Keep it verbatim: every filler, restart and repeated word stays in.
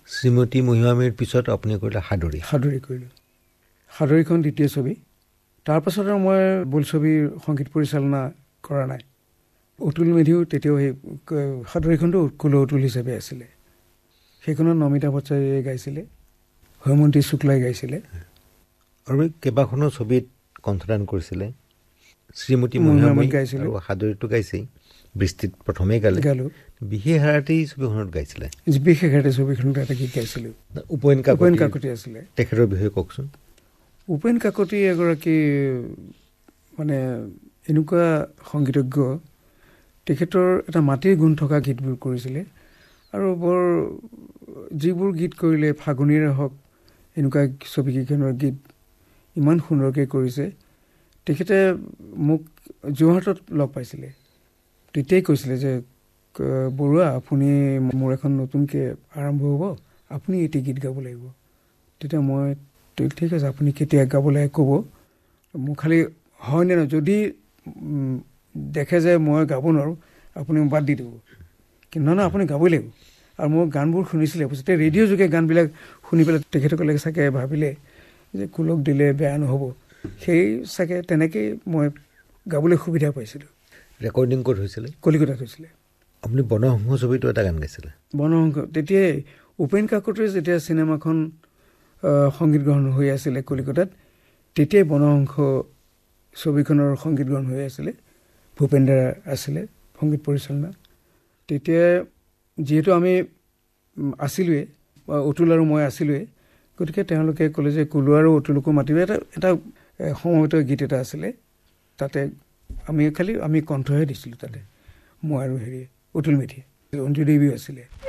শ্ৰীমতী মহিমামীৰ পিছত আপুনি কৰিলে সাদৰী সাদৰী কৰিলোঁ। সাদৰীখন দ্বিতীয় ছবি। তাৰপাছত আৰু মই বোলছবিৰ সংগীত পৰিচালনা কৰা নাই। অতুল মেধিও তেতিয়াও সেই সাদৰীখনটো কুল অতুল হিচাপে আছিলে। সেইখনত নমিতা ভট্টাচাৰ্যই গাইছিলে, হৈমন্তী শুক্লাই গাইছিলে। আৰু কেইবাখনো ছবিত কণ্ঠদান কৰিছিলে। শ্ৰীমতী মহিমামী গাইছিলোঁ, সাদৰীটো গাইছেই, বৃষ্টিত প্ৰথমেই গালে। গালোঁ। বিশেষ হাৰাতেই ছবিখনত গাইছিলে। বিশেষ হাৰাতে ছবিখনত এটা গীত গাইছিলোঁ। উপেন উপেন কাকতি আছিলে। তেখেতৰ বিষয়ে কওকচোন। উপেন কাকতি এগৰাকী মানে এনেকুৱা সংগীতজ্ঞ। তেখেতৰ এটা মাটিৰ গুণ থকা গীতবোৰ কৰিছিলে আৰু বৰ যিবোৰ গীত কৰিলে, ফাগুনীৰে হওক, এনেকুৱা ছবিকেইখনৰ গীত ইমান সুন্দৰকৈ কৰিছে। তেখেতে মোক যোৰহাটত লগ পাইছিলে। তেতিয়াই কৈছিলে যে বৰুৱা, আপুনি মোৰ এখন নতুনকৈ আৰম্ভ হ'ব, আপুনি এটি গীত গাব লাগিব। তেতিয়া মই ঠিক আছে, আপুনি কেতিয়া গাব লাগে ক'ব, মোক খালি হয়নে নহয়, যদি দেখে যে মই গাব নোৱাৰোঁ আপুনি বাদ দি দিব, কিন্তু নহয় নহয় আপুনি গাবই লাগিব। আৰু মোৰ গানবোৰ শুনিছিলে, তেতিয়া ৰেডিঅ' যোগে গানবিলাক শুনি পেলাই তেখেতসকলে চাগে ভাবিলে যে কুলক দিলে বেয়া নহ'ব, সেই চাগে তেনেকেই মই গাবলৈ সুবিধা পাইছিলোঁ। ৰেকৰ্ডিং ক'ত হৈছিলে? কলিকতাত হৈছিলে। আপুনি বনসংস ছবিটো এটা গান গাইছিলে? বনসংস তেতিয়াই উপেন কাকতিৰ যেতিয়া চিনেমাখন সংগীত গ্ৰহণ হৈ আছিলে কলিকতাত, তেতিয়াই বনসংস ছবিখনৰ সংগীত গ্ৰহণ হৈ আছিলে। ভূপেন্দ্ৰ আছিলে সংগীত পৰিচালনা। তেতিয়া যিহেতু আমি আছিলোঁৱে, অতুল আৰু মই আছিলোঁৱে, গতিকে তেওঁলোকে ক'লে যে কুলু আৰু অতুলকো মাতিব। এটা এটা সমবেত গীত এটা আছিলে, তাতে আমি খালি আমি কণ্ঠহে দিছিলোঁ তাতে, মই আৰু হেৰি অতুল মেধি, অঞ্জু দেৱীও আছিলে।